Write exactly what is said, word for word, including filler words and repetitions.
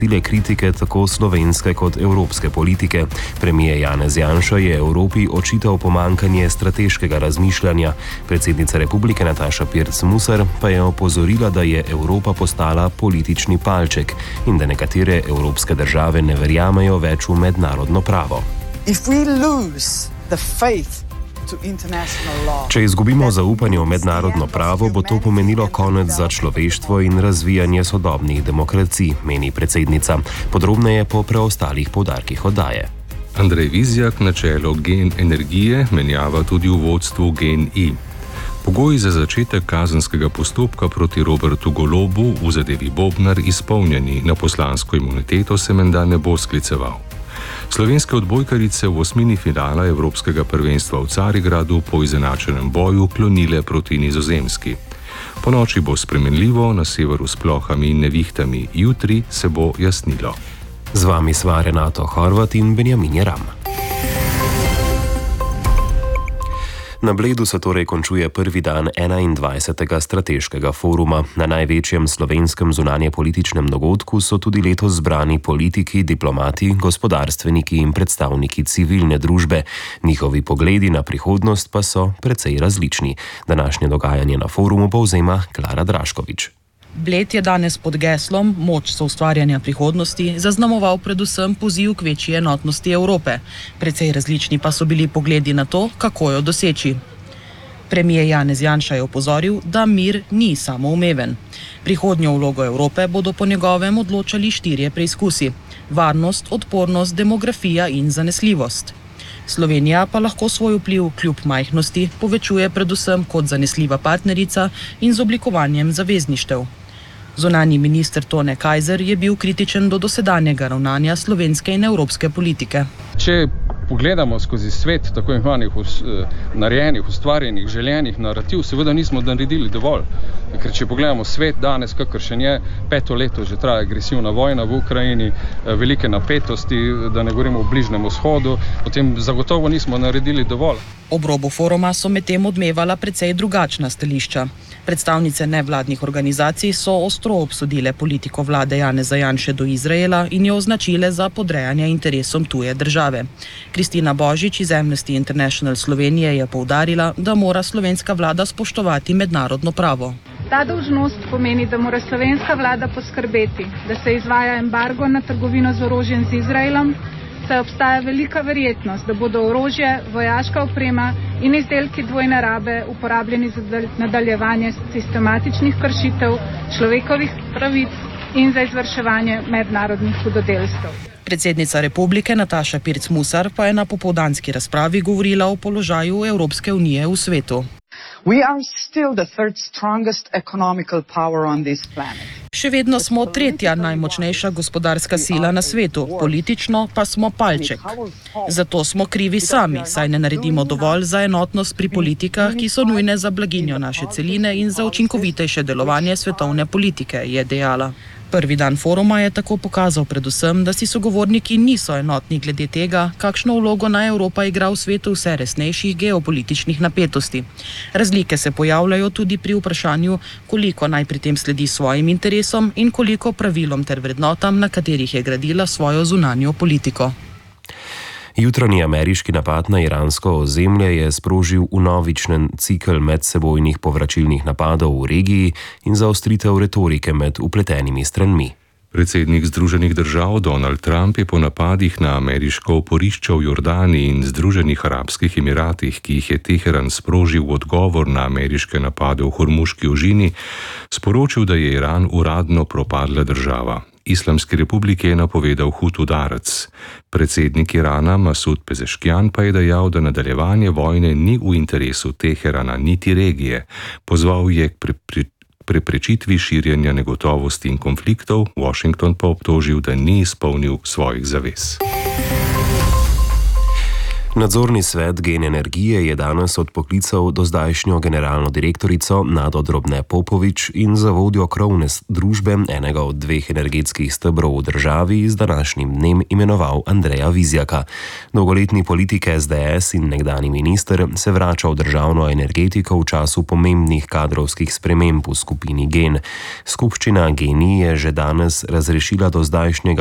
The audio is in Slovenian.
Bile kritike tako slovenske kot evropske politike. Premijer Janez Janša je Evropi očital pomanjkanje strateškega razmišljanja. Predsednica republike Nataša Pirc Musar pa je opozorila, da je Evropa postala politični palček in da nekatere evropske države ne verjamejo več v mednarodno pravo. If we lose the faith Če izgubimo zaupanje v mednarodno pravo, bo to pomenilo konec za človeštvo in razvijanje sodobnih demokracij, meni predsednica. Podrobneje po preostalih poudarkih oddaje. Andrej Vizjak na čelo Gen Energije menjava tudi v vodstvu Gen I. Pogoji za začetek kazenskega postopka proti Robertu Golobu v zadevi Bobnar izpolnjeni, na poslansko imuniteto se menda ne bo skliceval. Slovenske odbojkarice v osmini finala Evropskega prvenstva v Carigradu po izenačenem boju klonile proti Nizozemski. Ponoči bo spremenljivo, na severu s plohami in nevihtami, jutri se bo jasnilo. Z vami sva Renato Horvat in Benjamin Jeram. Na Bledu se torej končuje prvi dan enaindvajsetega strateškega foruma. Na največjem slovenskem zunanjepolitičnem dogodku so tudi letos zbrani politiki, diplomati, gospodarstveniki in predstavniki civilne družbe. Njihovi pogledi na prihodnost pa so precej različni. Današnje dogajanje na forumu povzema Klara Draškovič. Bled je danes pod geslom Moč soustvarjanja prihodnosti zaznamoval predvsem poziv k večji enotnosti Evrope. Precej različni pa so bili pogledi na to, kako jo doseči. Premijer Janez Janša je opozoril, da mir ni samoumeven. Prihodnjo vlogo Evrope bodo po njegovem odločali štirje preizkusi: varnost, odpornost, demografija in zanesljivost. Slovenija pa lahko svoj vpliv kljub majhnosti povečuje predvsem kot zanesljiva partnerica in z oblikovanjem zavezništev. Zunanji minister Tone Kajzer je bil kritičen do dosedanjega ravnanja slovenske in evropske politike. Če pogledamo skozi svet tako imenovanih narejenih, ustvarjenih, željenih narativ, seveda nismo naredili dovolj. Ker če pogledamo svet danes, kakršen je, peto leto že traja agresivna vojna v Ukrajini, velike napetosti, da ne govorimo o Bližnjem vzhodu, potem zagotovo nismo naredili dovolj. Ob robu foruma so medtem odmevala precej drugačna stališča. Predstavnice nevladnih organizacij so ostro obsodile politiko vlade Janeza Janše do Izraela in jo označile za podrejanje interesom tuje države. Kristina Božič iz Amnesty International Slovenije je poudarila, da mora slovenska vlada spoštovati mednarodno pravo. Ta dolžnost pomeni, da mora slovenska vlada poskrbeti, da se izvaja embargo na trgovino z orožjem z Izraelom, saj obstaja velika verjetnost, da bodo orožje, vojaška oprema in izdelki dvojne rabe uporabljeni za nadaljevanje sistematičnih kršitev človekovih pravic in za izvrševanje mednarodnih hudodelstev. Predsednica republike Nataša Pirc Musar pa je na popoldanski razpravi govorila o položaju Evropske unije v svetu. We are still the third strongest economical power on this planet. Še vedno smo tretja najmočnejša gospodarska sila na svetu, politično pa smo palček. Zato smo krivi sami, saj ne naredimo dovolj za enotnost pri politikah, ki so nujne za blaginjo naše celine in za učinkovitejše delovanje svetovne politike, je dejala. Prvi dan foruma je tako pokazal predvsem, da si sogovorniki niso enotni glede tega, kakšno vlogo naj Evropa igra v svetu vse resnejših geopolitičnih napetosti. Razlike se pojavljajo tudi pri vprašanju, koliko naj pri tem sledi svojim interesom in koliko pravilom ter vrednotam, na katerih je gradila svojo zunanjo politiko. Jutranji ameriški napad na iransko ozemlje je sprožil vnovičen cikel medsebojnih povračilnih napadov v regiji in zaostritev retorike med vpletenimi stranmi. Predsednik Združenih držav Donald Trump je po napadih na ameriško oporišče v Jordaniji in Združenih arabskih emiratih, ki jih je Teheran sprožil v odgovor na ameriške napade v Hormuški ožini, sporočil, da je Iran uradno propadla država. Islamski republiki je napovedal hud udarec. Predsednik Irana Masud Pezeškjan pa je dejal, da nadaljevanje vojne ni v interesu Teherana niti regije. Pozval je k pre, pre, preprečitvi širjenja negotovosti in konfliktov, Washington pa obtožil, da ni izpolnil svojih zavez. Nadzorni svet Gen Energije je danes odpoklical dozdajšnjo generalno direktorico Nado Drobne Popovič in za vodjo krovne družbe enega od dveh energetskih stebrov v državi z današnjim dnem imenoval Andreja Vizjaka. Dolgoletni politik S D S in nekdani minister se vrača v državno energetiko v času pomembnih kadrovskih sprememb v skupini Gen. Skupščina Gen I je že danes razrešila dozdajšnjega